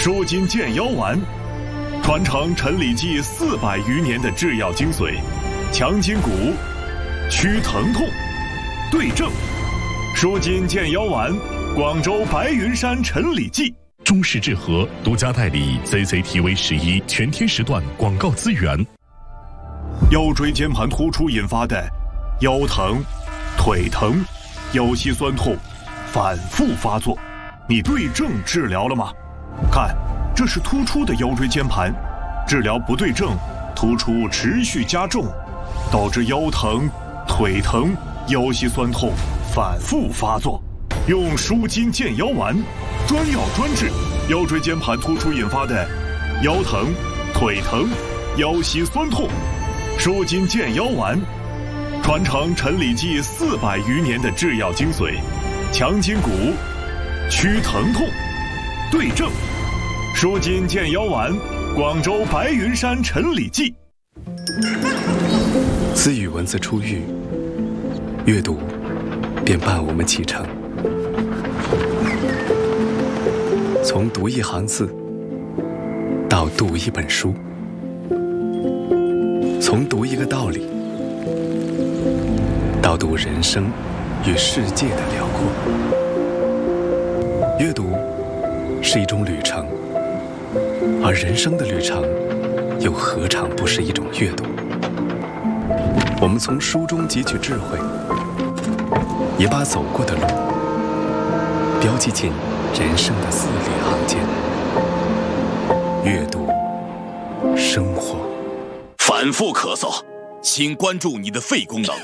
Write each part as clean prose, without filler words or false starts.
舒筋健腰丸，传承陈李济400余年的制药精髓，强筋骨，祛疼痛，对症。舒筋健腰丸，广州白云山陈李济。 中式治和独家代理 CCTV11全天时段广告资源。 腰椎间盘突出引发的腰疼、腿疼、腰膝酸痛反复发作，你对症治疗了吗？看，这是突出的腰椎间盘，治疗不对症，突出持续加重，导致腰疼、腿疼、腰膝酸痛反复发作。用舒筋健腰丸，专药专治腰椎间盘突出引发的腰疼、腿疼、腰膝酸痛。舒筋健腰丸，传承陈李济400余年的制药精髓，强筋骨，祛疼痛，对症。舒筋健腰丸，广州白云山陈李济。 自与文字初遇，阅读便伴我们启程。从读一行字，到读一本书，从读一个道理，到读人生与世界的辽阔。阅读是一种旅程，而人生的旅程又何尝不是一种阅读？我们从书中汲取智慧，也把走过的路标记进人生的字里行间。阅读，生活。 反复咳嗽，请关注你的肺功能。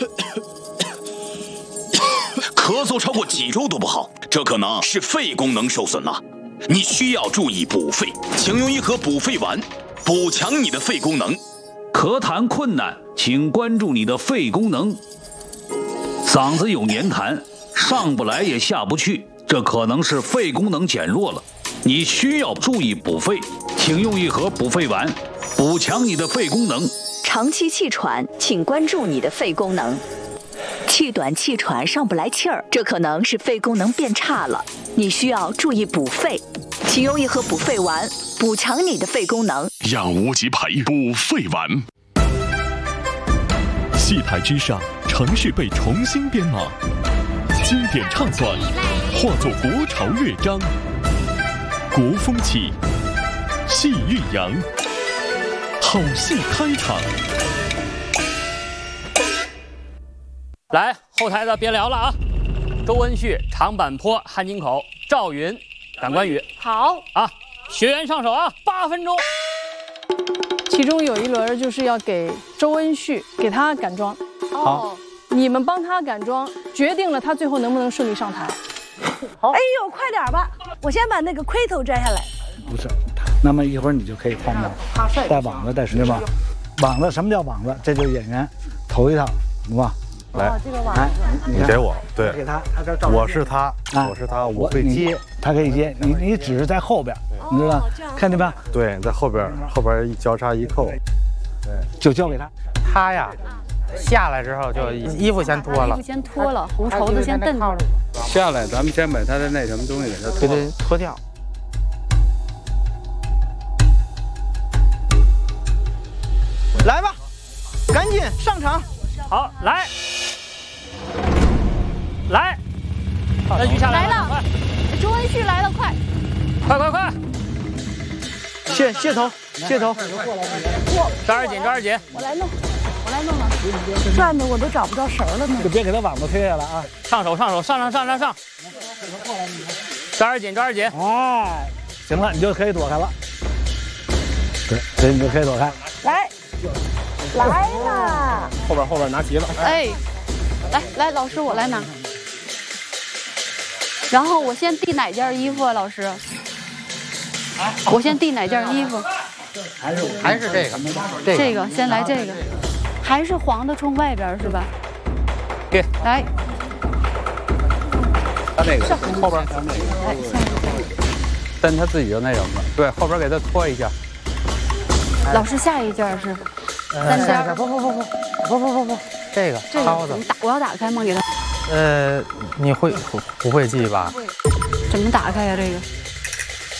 咳嗽超过几周都不好，这可能是肺功能受损了。你需要注意补肺，请用一盒补肺丸，补强你的肺功能。 咳痰困难，请关注你的肺功能。嗓子有黏痰，上不来也下不去，这可能是肺功能减弱了。你需要注意补肺，请用一盒补肺丸，补强你的肺功能。 长期气喘，请关注你的肺功能。气短气喘上不来气儿，这可能是肺功能变差了，你需要注意补肺，请用一盒补肺丸，补强你的肺功能。 养无极培补肺丸。戏台之上，程序被重新编码，经典唱算化作国潮乐章，国风起，戏韵扬，好戏开场。 来，后台的别聊了啊！周文旭、长坂坡、汉津口、赵云、感官语。 好啊，学员上手啊，8分钟。 其中有一轮就是要给周文旭给他赶妆。 好， 你们帮他赶妆，决定了他最后能不能顺利上台。 好，哎呦，快点吧！我先把那个盔头摘下来。 不是，那么一会儿你就可以看到带网子带水吧？网子什么叫网子？这就是演员头一套，懂吧？ 来，这个网子， 你给我，对， 给他，他这照我是他，我是他，我会接， 他可以接，你只是在后边，你知道？看见没有？ 对，在后边一交叉一扣，对， 就交给他。 他呀，下来之后就衣服先脱了， 衣服先脱了，红绸子先蹬着。 下来，咱们先把他的那什么东西给他脱掉。 来吧，赶紧上场。 好，来，文旭下来了，周文旭来了，快！ 卸头， 抓紧， 我来弄了， 转的我都找不着绳了呢。 就别给他网子推下来啊！ 上，上！抓紧！ 哎，行了，你就可以躲开了。对，所以你就可以躲开。 来了， 后边拿齐了。 哎，来，老师我来拿。然后我先递哪件衣服啊，老师？我先递哪件衣服？ 还是这个， 这个先来这个，还是黄的冲外边是吧？ 给， 来。 他那个后边， 来， 但他自己就那什么，对，后边给他拖一下。 老师下一件是3件。 不，这个抄的。 我要打开吗？给他。 你不会记吧？ 怎么打开呀？这个。